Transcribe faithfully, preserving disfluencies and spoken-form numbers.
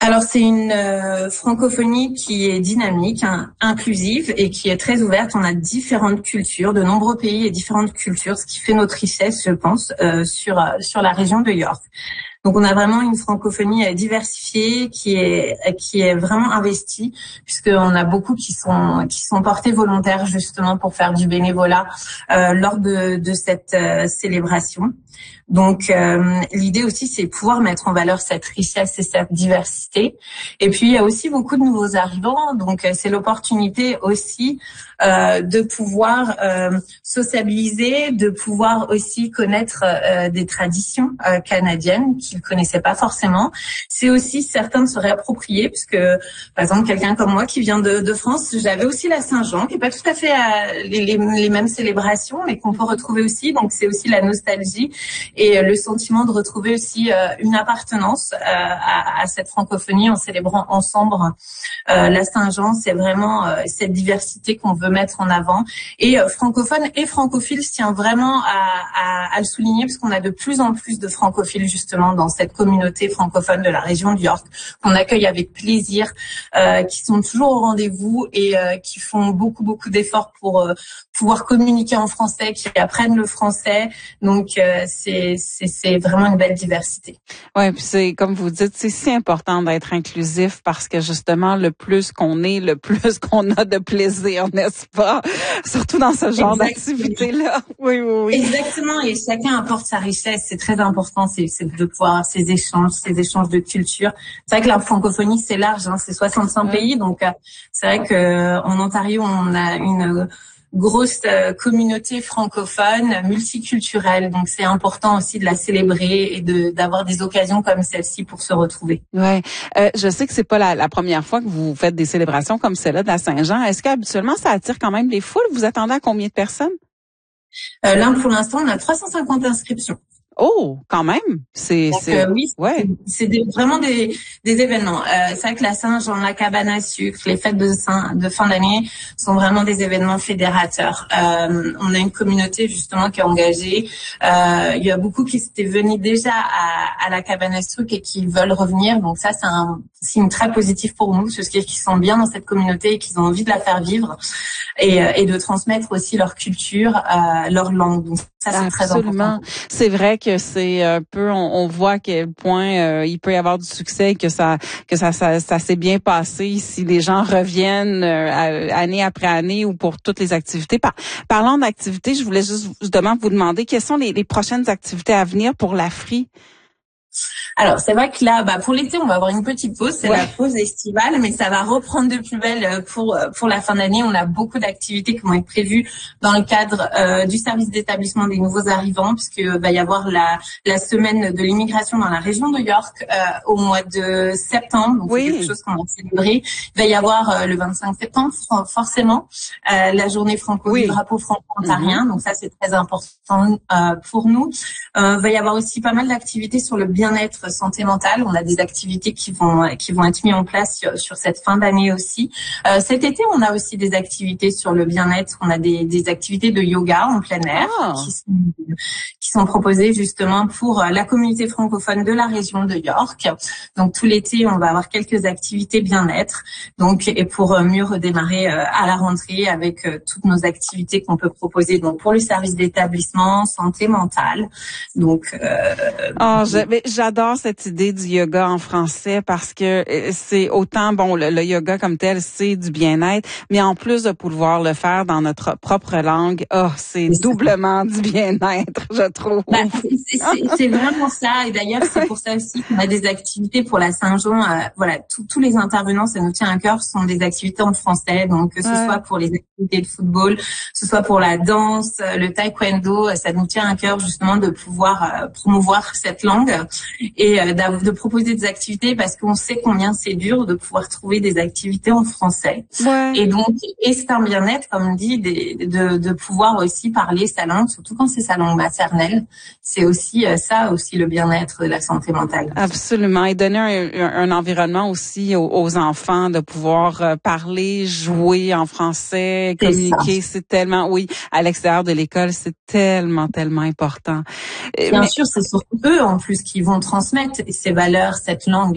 Alors c'est une euh, francophonie qui est dynamique, hein, inclusive et qui est très ouverte. On a différentes cultures, de nombreux pays et différentes cultures, ce qui fait notre richesse, je pense, euh, sur sur la région de York. Donc on a vraiment une francophonie diversifiée qui est qui est vraiment investie, puisqu'on a beaucoup qui sont qui sont portés volontaires justement pour faire du bénévolat euh, lors de de cette euh, célébration. Donc euh, l'idée aussi c'est pouvoir mettre en valeur cette richesse et cette diversité. Et puis il y a aussi beaucoup de nouveaux arrivants, donc euh, c'est l'opportunité aussi euh, de pouvoir euh, sociabiliser, de pouvoir aussi connaître euh, des traditions euh, canadiennes qu'ils connaissaient pas forcément. C'est aussi certain de se réapproprier, puisque par exemple quelqu'un comme moi qui vient de, de France, j'avais aussi la Saint-Jean, qui est pas tout à fait euh, les, les, les mêmes célébrations, mais qu'on peut retrouver aussi. Donc c'est aussi la nostalgie et le sentiment de retrouver aussi euh, une appartenance euh, à, à cette francophonie en célébrant ensemble euh, la Saint-Jean. C'est vraiment euh, cette diversité qu'on veut mettre en avant. Et euh, francophone et francophile, je tiens vraiment à, à, à le souligner, parce qu'on a de plus en plus de francophiles justement dans cette communauté francophone de la région de York, qu'on accueille avec plaisir, euh, qui sont toujours au rendez-vous et euh, qui font beaucoup beaucoup d'efforts pour euh, pouvoir communiquer en français, qui apprennent le français. Donc euh, c'est c'est c'est vraiment une belle diversité. Ouais, puis c'est comme vous dites, c'est si important d'être inclusif, parce que justement le plus qu'on est, le plus qu'on a de plaisir, n'est-ce pas? Surtout dans ce genre d'activité-là. Oui, oui, oui. Exactement, et chacun apporte sa richesse. C'est très important, c'est, c'est de pouvoir avoir ces échanges, ces échanges de culture. C'est vrai que la francophonie c'est large, hein, c'est soixante-cinq ouais. pays, donc euh, c'est vrai que en Ontario on a une grosse euh, communauté francophone, multiculturelle. Donc, c'est important aussi de la célébrer et de d'avoir des occasions comme celle-ci pour se retrouver. Ouais, euh, je sais que c'est pas la, la première fois que vous faites des célébrations comme celle-là de la Saint-Jean. Est-ce qu'habituellement, ça attire quand même des foules? Vous attendez à combien de personnes? Euh, là, pour l'instant, on a trois cent cinquante inscriptions. Oh, quand même. C'est, Donc, c'est, euh, oui, ouais. c'est, c'est des, vraiment des, des événements. Euh, c'est vrai que la Saint-Jean, la cabane à sucre, les fêtes de, Saint, de fin d'année sont vraiment des événements fédérateurs. Euh, on a une communauté justement qui est engagée. Euh, il y a beaucoup qui étaient venus déjà à, à la cabane à sucre et qui veulent revenir. Donc ça, c'est un signe très positif pour nous, parce qu'ils sont bien dans cette communauté et qu'ils ont envie de la faire vivre et, et de transmettre aussi leur culture, euh, leur langue. Donc ça, c'est très important. Absolument. C'est vrai que c'est un peu, on, on voit à quel point euh, il peut y avoir du succès, que ça, que ça, ça, ça s'est bien passé si les gens reviennent euh, année après année ou pour toutes les activités. Par, parlant d'activités, je voulais juste justement vous demander quelles sont les, les prochaines activités à venir pour l'A F R I. Alors, c'est vrai que là, bah, pour l'été, on va avoir une petite pause, c'est ouais. la pause estivale, mais ça va reprendre de plus belle pour pour la fin d'année. On a beaucoup d'activités qui vont être prévues dans le cadre euh, du service d'établissement des nouveaux arrivants, puisque va y avoir la la semaine de l'immigration dans la région de York euh, au mois de septembre. Donc, oui. c'est quelque chose qu'on va célébrer. Il va y avoir euh, le vingt-cinq septembre, forcément, euh, la journée franco, oui. du drapeau franco-ontarien. Mm-hmm. Donc ça, c'est très important euh, pour nous. Euh, il va y avoir aussi pas mal d'activités sur le bien-être santé mentale. On a des activités qui vont qui vont être mises en place sur, sur cette fin d'année aussi. Euh, cet été, on a aussi des activités sur le bien-être. On a des, des activités de yoga en plein air oh. qui sont qui sont proposées justement pour la communauté francophone de la région de York. Donc tout l'été, on va avoir quelques activités bien-être. Donc et pour mieux redémarrer euh, à la rentrée avec euh, toutes nos activités qu'on peut proposer. Donc pour le service d'établissement santé mentale. Donc euh, oh, j'adore cette idée du yoga en français, parce que c'est autant, bon, le, le yoga comme tel, c'est du bien-être, mais en plus de pouvoir le faire dans notre propre langue, oh, c'est doublement du bien-être, je trouve. Bah, c'est, c'est, c'est vraiment ça. Et d'ailleurs, c'est pour ça aussi qu'on a des activités pour la Saint-Jean. Euh, voilà, tous les intervenants, ça nous tient à cœur, sont des activités en français. Donc, que ce ouais. soit pour les activités de football, que ce soit pour la danse, le taekwondo, ça nous tient à cœur justement de pouvoir euh, promouvoir cette langue et euh, de proposer des activités, parce qu'on sait combien c'est dur de pouvoir trouver des activités en français. Ouais. Et donc, et c'est un bien-être, comme on dit, de, de, de pouvoir aussi parler sa langue, surtout quand c'est sa langue maternelle. C'est aussi euh, ça, aussi le bien-être de la santé mentale. Absolument. Et donner un, un, un environnement aussi aux, aux enfants, de pouvoir euh, parler, jouer en français, c'est communiquer, ça. C'est tellement, oui, à l'extérieur de l'école, c'est tellement, tellement important. Bien Mais, sûr, c'est surtout eux, en plus, qui vont transmettre ces valeurs, cette langue.